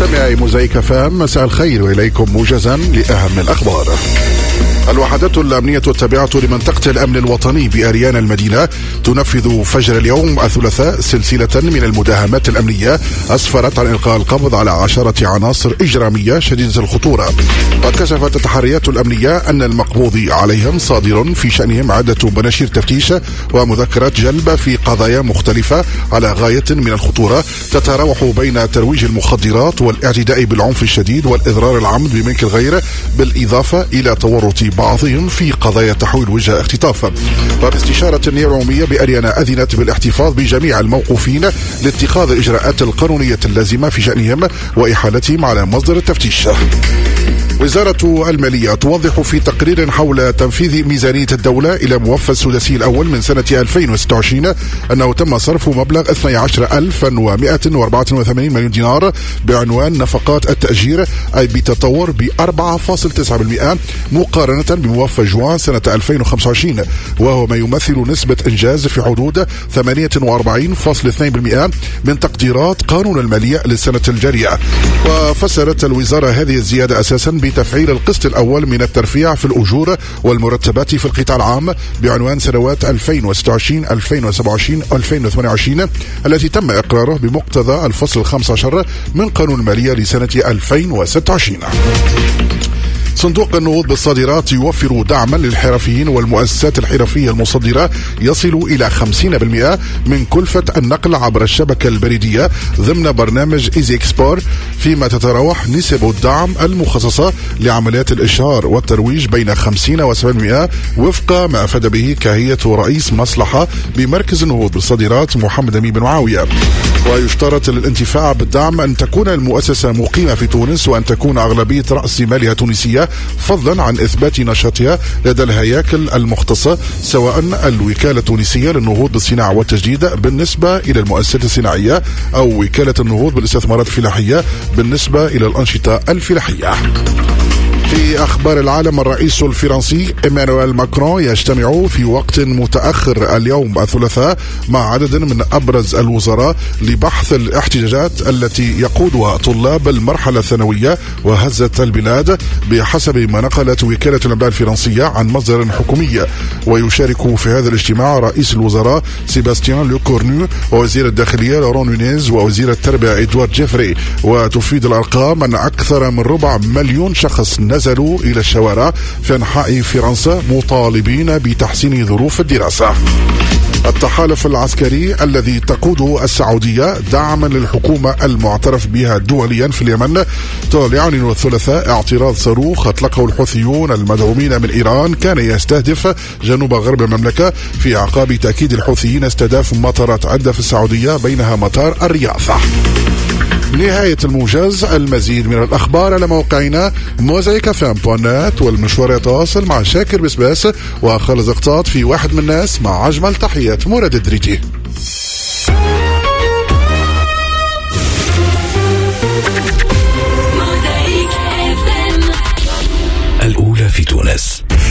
مستمعي موزايك فام، مساء الخير وإليكم موجزا لأهم الأخبار. الوحدات الأمنية التابعة لمنطقة الأمن الوطني بأريان المدينة تنفذ فجر اليوم الثلاثاء سلسلة من المداهمات الأمنية أسفرت عن إلقاء القبض على 10 عناصر إجرامية شديدة الخطورة. وكشفت التحريات الأمنية أن المقبوض عليهم صادر في شأنهم عدة بناشير تفتيش ومذكرات جلب في قضايا مختلفة على غاية من الخطورة، تتراوح بين ترويج المخدرات والاعتداء بالعنف الشديد والإضرار العمد بملك الغير، بالإضافة إلى تورط بعضهم في قضايا تحويل وجه اختطاف. وباستشارة النيابة العمومية بأريان أذنت بالاحتفاظ بجميع الموقوفين لاتخاذ الإجراءات القانونية اللازمة في شأنهم وإحالتهم على مصدر التفتيش. وزارة المالية توضح في تقرير حول تنفيذ ميزانية الدولة إلى موفى السداسي الأول من سنة 2026 أنه تم صرف مبلغ 12,184 مليون دينار بعنوان نفقات التأجير، أي بتطور ب 4.9% مقارنة بموفى جوان سنة 2025، وهو ما يمثل نسبة إنجاز في حدود 48.2% من تقديرات قانون المالية للسنة الجارية. وفسرت الوزارة هذه الزيادة أساسا بتفعيل القسط الأول من الترفيع في الأجور والمرتبات في القطاع العام بعنوان سنوات 2026 2027 2028 التي تم إقراره بمقتضى الفصل 15 من قانون المالية لسنة 2026. صندوق النهوض بالصادرات يوفر دعما للحرفيين والمؤسسات الحرفية المصدرة يصل إلى 50% من كلفة النقل عبر الشبكة البريدية ضمن برنامج إيزي إكسبور، فيما تتراوح نسب الدعم المخصصة لعمليات الإشهار والترويج بين 50 و70% وفق ما أفاد به كهيئة رئيس مصلحة بمركز النهوض بالصادرات محمد أمين بن معاوية. ويشترط للانتفاع بالدعم أن تكون المؤسسة مقيمة في تونس وأن تكون أغلبية رأس مالها تونسية، فضلا عن إثبات نشاطها لدى الهياكل المختصة سواء الوكالة التونسية للنهوض بالصناعة والتجديد بالنسبة إلى المؤسسات الصناعية أو وكالة النهوض بالاستثمارات الفلاحية بالنسبة إلى الأنشطة الفلاحية. في أخبار العالم، الرئيس الفرنسي إيمانويل ماكرون يجتمع في وقت متأخر اليوم الثلاثاء مع عدد من أبرز الوزراء لبحث الاحتجاجات التي يقودها طلاب المرحلة الثانوية وهزت البلاد بحسب ما نقلت وكالة الأنباء الفرنسية عن مصدر حكومي. ويشارك في هذا الاجتماع رئيس الوزراء سيباستيان لوكورنو ووزير الداخلية لورون نونيز ووزير التربية إدوارد جيفري. وتفيد الأرقام أن أكثر من 4,000,000 شخص نزلوا إلى الشوارع في أنحاء فرنسا مطالبين بتحسين ظروف الدراسة. التحالف العسكري الذي تقوده السعودية دعما للحكومة المعترف بها دوليا في اليمن يعلن الثلاثاء اعتراض صاروخ أطلقه الحوثيون المدعومين من إيران كان يستهدف جنوب غرب المملكة في أعقاب تأكيد الحوثيين استهداف مطارات عدة في السعودية بينها مطار الرياض. نهاية الموجز. المزيد من الأخبار على موقعنا mosaicfm.net، والمشوار يتواصل مع شاكر بسباس وخالد زقطاط في واحد من الناس، مع أجمل تحيات مراد الدريتي.